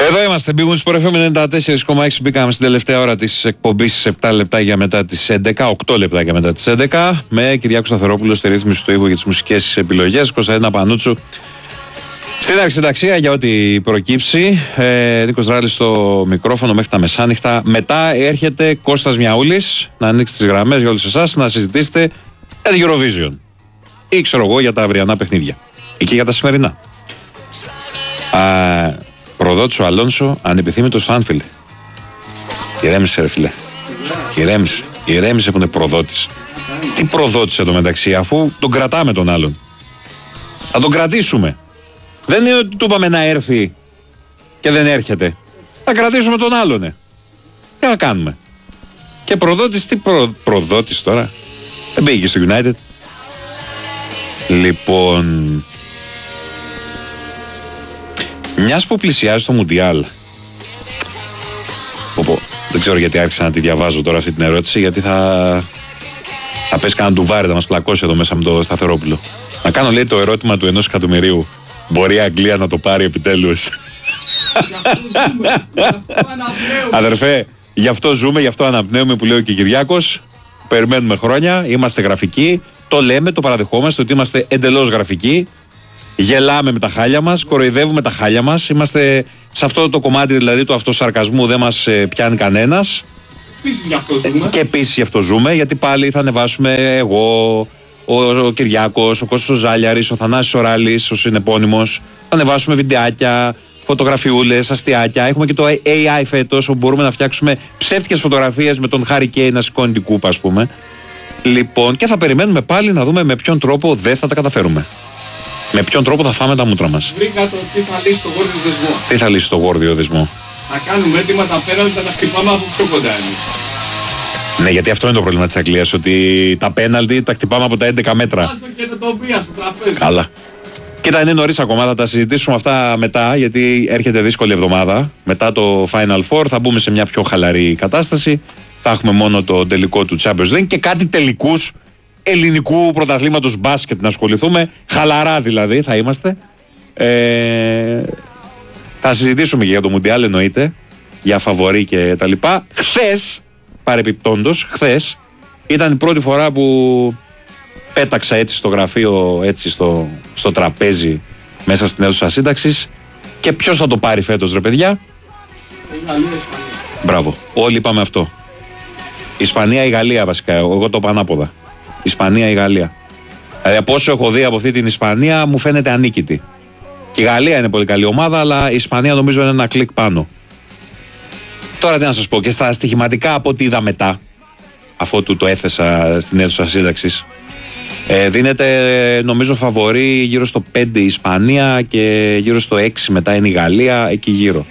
Εδώ είμαστε, Big Wings Sport FM 94,6. Μπήκαμε στην τελευταία ώρα της εκπομπής, 7 λεπτάκια μετά τις 11, 8 λεπτάκια μετά τις 11, με Κυριάκο Σταθερόπουλο στη ρύθμιση του ήχου για τις μουσικές επιλογές, Κωνσταντίνα Πανούτσου στην συνταξία για ό,τι προκύψει, Νίκος Ράλης στο μικρόφωνο μέχρι τα μεσάνυχτα. Μετά έρχεται Κώστας Μιαούλης να ανοίξει τις γραμμές για όλους εσάς, να συζητήσετε για την Eurovision ή ξέρω εγώ για τα αυριανά παιχνίδια ή και για τα σημερινά. Προδότης ο Αλόνσο ανεπιθύμητος στο Άνφιλντ. Ηρέμησε ρε φίλε. Ηρέμησε που είναι προδότης. Τι προδότης εδώ μεταξύ, αφού τον κρατάμε τον άλλον. Θα τον κρατήσουμε. Δεν είναι ότι του είπαμε να έρθει και δεν έρχεται. Θα κρατήσουμε τον άλλον. Τι να κάνουμε. Και προδότης, τι προδότης τώρα. Δεν πήγε στο United. Λοιπόν, μιας που πλησιάζει στο Μουντιάλ. Δεν ξέρω γιατί άρχισα να τη διαβάζω τώρα αυτή την ερώτηση, γιατί θα πέσει κανένα ντουβάρι, θα μας πλακώσει εδώ μέσα με το Σταθερόπουλο. Να κάνω, λέει, το ερώτημα του 1 εκατομμυρίου. Μπορεί η Αγγλία να το πάρει επιτέλους? Αδερφέ, γι' αυτό ζούμε, γι' αυτό αναπνέουμε, που λέει και ο Κυριάκος. Περιμένουμε χρόνια, είμαστε γραφικοί. Το λέμε, το παραδεχόμαστε ότι είμαστε εντελώς γραφικοί. Γελάμε με τα χάλια μας, κοροϊδεύουμε τα χάλια μας. Είμαστε σε αυτό το κομμάτι δηλαδή του αυτοσαρκασμού, δεν μας πιάνει κανένας. Και επίσης γι' αυτό ζούμε, γιατί πάλι θα ανεβάσουμε εγώ, ο Κυριάκος, ο Κώστας ο Ζάλιαρης, ο Θανάσης ο Ράλης, ο συνεπώνυμος. Θα ανεβάσουμε βιντεάκια, φωτογραφιούλες, αστιάκια. Έχουμε και το AI φέτος, όπου μπορούμε να φτιάξουμε ψεύτικες φωτογραφίες με τον Χάρι Κέιν να σηκώνει την κούπα, ας πούμε. Λοιπόν, και θα περιμένουμε πάλι να δούμε με ποιον τρόπο δεν θα τα καταφέρουμε. Με ποιον τρόπο θα φάμε τα μούτρα μας. Βρήκα το τι θα λύσει το γόρδιο δεσμό. Τι θα λύσει το γόρδιο δεσμό? Θα κάνουμε έτοιμα τα πέναλτι, θα τα χτυπάμε από πιο κοντά εμείς. Ναι, γιατί αυτό είναι το πρόβλημα της Αγγλίας, ότι τα πέναλτι τα χτυπάμε από τα 11 μέτρα. Άσο και το βία στο τραπέζι. Καλά. Κοίτα, είναι νωρίς ακόμα, θα τα συζητήσουμε αυτά μετά, γιατί έρχεται δύσκολη εβδομάδα. Μετά το Final Four θα μπούμε σε μια πιο χαλαρή κατάσταση. Θα έχουμε μόνο το τελικό του Champions League και κάτι τελικούς ελληνικού πρωταθλήματος μπάσκετ να ασχοληθούμε. Χαλαρά δηλαδή θα είμαστε. Θα συζητήσουμε και για το Μουντιάλ, εννοείται, για φαβορί και τα λοιπά. Χθες, παρεπιπτόντως, χθες ήταν η πρώτη φορά που πέταξα έτσι στο γραφείο, έτσι στο τραπέζι μέσα στην αίθουσα σύνταξης. Και ποιος θα το πάρει φέτος, ρε παιδιά? Μπράβο, όλοι είπαμε αυτό. Ισπανία ή Γαλλία βασικά, εγώ το είπα ανάποδα. Ισπανία ή Γαλλία. Δηλαδή από όσο έχω δει από αυτή την Ισπανία μου φαίνεται ανίκητη. Και η Γαλλία είναι πολύ καλή ομάδα, αλλά η Ισπανία νομίζω είναι ένα κλικ πάνω. Τώρα τι να σας πω, και στα στοιχηματικά από ό,τι είδα μετά, αφού το έθεσα στην αίθουσα σύνταξης, δίνεται νομίζω φαβορί γύρω στο 5 η Ισπανία και γύρω στο 6 μετά είναι η Γαλλία, εκεί γύρω.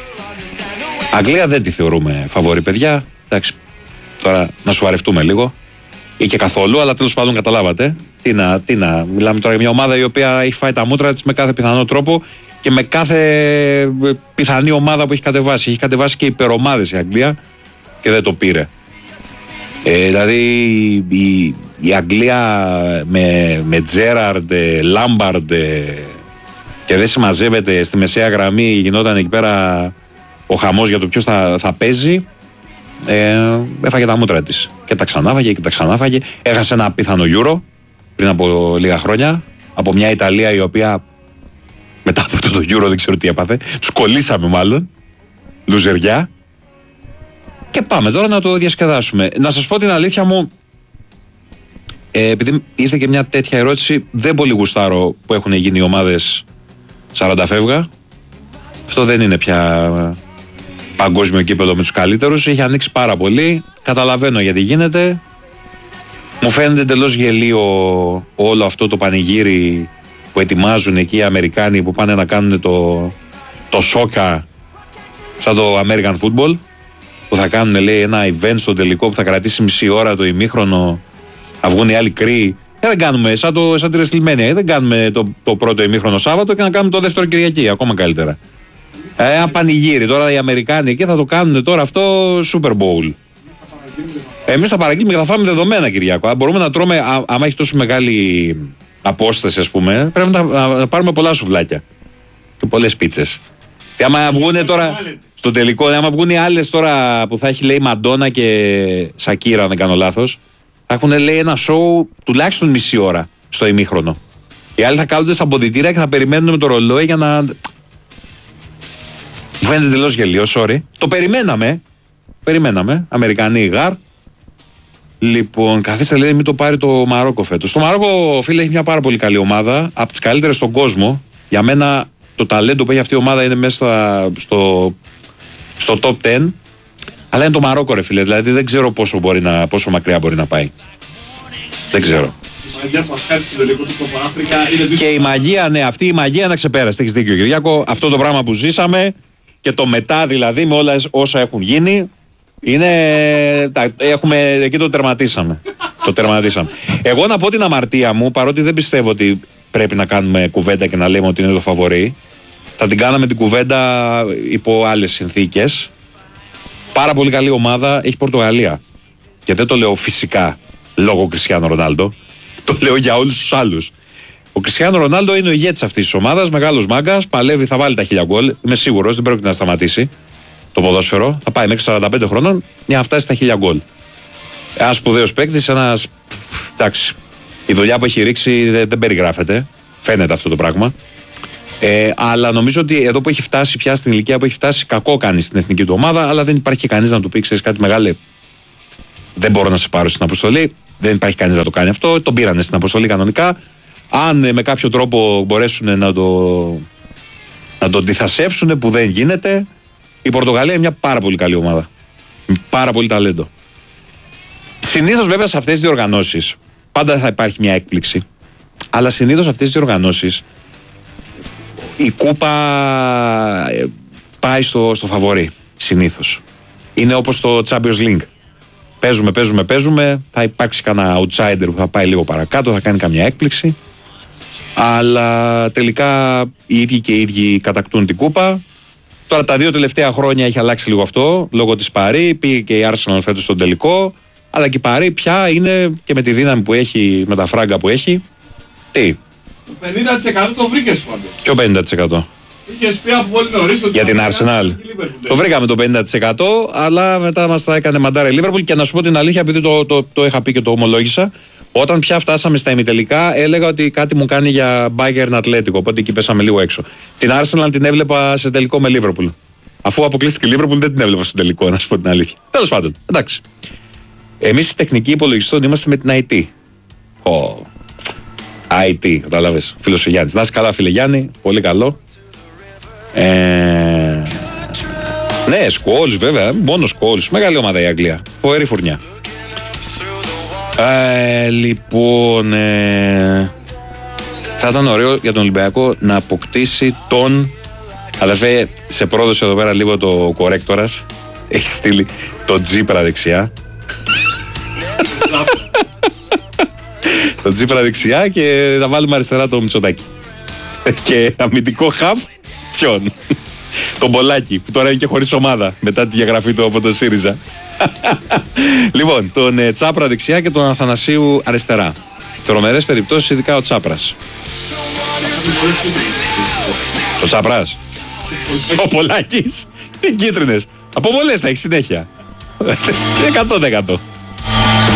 Αγγλία δεν τη θεωρούμε φαβορί, παιδιά. Εντάξει, τώρα να σουαρευτούμε λίγο. Ή και καθόλου, αλλά τέλος πάντων καταλάβατε. Τι να, μιλάμε τώρα για μια ομάδα η οποία έχει φάει τα μούτρα της με κάθε πιθανό τρόπο και με κάθε πιθανή ομάδα που έχει κατεβάσει. Έχει κατεβάσει και υπερομάδες η Αγγλία και δεν το πήρε. Δηλαδή η Αγγλία με Τζέραρντ, Λάμπαρντ και δεν συμμαζεύεται στη μεσαία γραμμή, γινόταν εκεί πέρα ο χαμός για το ποιος θα παίζει. Έφαγε τα μούτρα της και τα ξανάφαγε και τα ξανάφαγε. Έχασε ένα πιθανό Euro πριν από λίγα χρόνια από μια Ιταλία η οποία μετά από αυτό το Euro δεν ξέρω τι έπαθε. Τους κολλήσαμε μάλλον, λουζεριά. Και πάμε τώρα να το διασκεδάσουμε. Να σας πω την αλήθεια μου, επειδή ήρθε και μια τέτοια ερώτηση, δεν πολύ γουστάρω που έχουν γίνει οι ομάδες 40 φεύγα. Αυτό δεν είναι πια παγκόσμιο κύπελλο με τους καλύτερους. Έχει ανοίξει πάρα πολύ. Καταλαβαίνω γιατί γίνεται. Μου φαίνεται εντελώς γελίο όλο αυτό το πανηγύρι που ετοιμάζουν εκεί οι Αμερικάνοι που πάνε να κάνουν το σόκα σαν το American Football, που θα κάνουν, λέει, ένα event στο τελικό που θα κρατήσει μισή ώρα το ημίχρονο, θα βγουν οι άλλοι κρύοι. Δεν κάνουμε σαν τη WrestleMania. Δεν κάνουμε το πρώτο ημίχρονο Σάββατο και να κάνουμε το δεύτερο Κυριακή, ακόμα καλύτερα. Ένα πανηγύρι. Τώρα οι Αμερικάνοι εκεί θα το κάνουν τώρα αυτό Super Bowl. Εμείς θα παραγγείλουμε και θα φάμε δεδομένα, Κυριάκο. Μπορούμε να τρώμε, άμα έχει τόσο μεγάλη απόσταση, ας πούμε, πρέπει να πάρουμε πολλά σουβλάκια και πολλές πίτσες. Τι άμα βγούνε τώρα στο τελικό, άμα βγουν οι άλλες τώρα που θα έχει λέει Μαντόνα και Σακύρα, αν δεν κάνω λάθος, θα έχουν λέει ένα σοου τουλάχιστον μισή ώρα στο ημίχρονο. Οι άλλοι θα κάθονται στα ποδητήρια και θα περιμένουν με το ρολόι για να. Μου φαίνεται τελώς γελίο, sorry. Το περιμέναμε. Αμερικανοί γάρ. Λοιπόν, καθίστε λέει μην το πάρει το Μαρόκο φέτος. Το Μαρόκο, φίλε, έχει μια πάρα πολύ καλή ομάδα. Από τις καλύτερες στον κόσμο. Για μένα το ταλέντο που έχει αυτή η ομάδα είναι μέσα στο top 10. Αλλά είναι το Μαρόκο, ρε φίλε. Δηλαδή δεν ξέρω πόσο μακριά μπορεί να πάει. Δεν ξέρω. Και η μαγεία, ναι, αυτή η μαγεία να ξεπέρασε. Έχεις δίκιο, Κυριάκο. Αυτό το πράγμα που ζήσαμε και το μετά δηλαδή με όλα όσα έχουν γίνει. Εκεί το τερματίσαμε. Εγώ να πω την αμαρτία μου, παρότι δεν πιστεύω ότι πρέπει να κάνουμε κουβέντα και να λέμε ότι είναι το φαβορί. Θα την κάναμε την κουβέντα υπό άλλες συνθήκες. Πάρα πολύ καλή ομάδα έχει Πορτογαλία. Και δεν το λέω φυσικά λόγω Κριστιάνο Ρονάλντο. Το λέω για όλους τους άλλους. Ο Κριστιάνο Ρονάλντο είναι ο ηγέτης αυτής της ομάδας, μεγάλος μάγκας, παλεύει, θα βάλει τα 1000 γκολ. Είμαι σίγουρος, δεν πρόκειται να σταματήσει το ποδόσφαιρο. Θα πάει μέχρι 45 χρονών για να φτάσει στα 1000 γκολ. Ένας σπουδαίος παίκτης, εντάξει, η δουλειά που έχει ρίξει δεν περιγράφεται. Φαίνεται αυτό το πράγμα. Αλλά νομίζω ότι εδώ που έχει φτάσει πια στην ηλικία που έχει φτάσει, κακό κάνει στην εθνική του ομάδα, αλλά δεν υπάρχει και κανείς να του πει: ξέρεις κάτι μεγάλε, δεν μπορώ να σε πάρω στην αποστολή. Δεν υπάρχει κανείς να το κάνει αυτό. Τον πήρανε στην αποστολή κανονικά. Αν με κάποιο τρόπο μπορέσουν να το αντιθασεύσουν, που δεν γίνεται, η Πορτογαλία είναι μια πάρα πολύ καλή ομάδα. Πάρα πολύ ταλέντο. Συνήθως βέβαια σε αυτές τις διοργανώσεις πάντα θα υπάρχει μια έκπληξη. Αλλά συνήθως σε αυτές τις διοργανώσεις η κούπα πάει στο φαβορί. Συνήθως. Είναι όπως το Champions League. Παίζουμε. Θα υπάρξει κανένα outsider που θα πάει λίγο παρακάτω, θα κάνει καμιά έκπληξη. Αλλά τελικά οι ίδιοι και οι ίδιοι κατακτούν την κούπα. Τώρα τα 2 τελευταία χρόνια έχει αλλάξει λίγο αυτό. Λόγω της Παρί, πήγε και η Arsenal φέτος στον τελικό. Αλλά και η Παρί πια είναι και με τη δύναμη που έχει, με τα φράγκα που έχει. Τι. Το 50% το βρήκες πάντως. Ποιο 50%? Είχες πει από πολύ νωρίς ότι για την Arsenal. Το βρήκαμε το 50%, αλλά μετά μας τα έκανε μαντάρα η Liverpool. Και να σου πω την αλήθεια, επειδή το είχα πει και το ομολόγησα, όταν πια φτάσαμε στα ημιτελικά, έλεγα ότι κάτι μου κάνει για Bayern Atletico. Οπότε εκεί πέσαμε λίγο έξω. Την Arsenal την έβλεπα σε τελικό με Liverpool. Αφού αποκλείστηκε η Liverpool, δεν την έβλεπα στο τελικό, να σου πω την αλήθεια. Τέλος πάντων, εντάξει. Εμείς οι τεχνικοί υπολογιστών είμαστε με την IT. IT, κατάλαβες. Φίλος ο Γιάννης. Να είσαι καλά, φίλε Γιάννη. Πολύ καλό. Ναι, Σκόλς βέβαια. Μόνο Σκόλς. Μεγάλη ομάδα η Αγγλία. Φοβερή φουρνιά. Λοιπόν, θα ήταν ωραίο για τον Ολυμπιακό να αποκτήσει τον. Αδερφέ, σε πρόδωσε εδώ πέρα λίγο το κορέκτορας. Έχει στείλει το Τζίπρα δεξιά. Το Τζίπρα δεξιά και θα βάλουμε αριστερά το Μητσοτάκη. Και αμυντικό χαφ, ποιον? Τον Πολάκη, που τώρα είναι και χωρίς ομάδα μετά τη διαγραφή του από το ΣΥΡΙΖΑ. Λοιπόν, τον Τσάπρα δεξιά και τον Αθανασίου αριστερά. Τρομερές περιπτώσεις, ειδικά ο Τσάπρας. Ο Τσάπρας. Ο Πολάκης. Τι κίτρινες. Αποβολές θα έχει συνέχεια. 100%.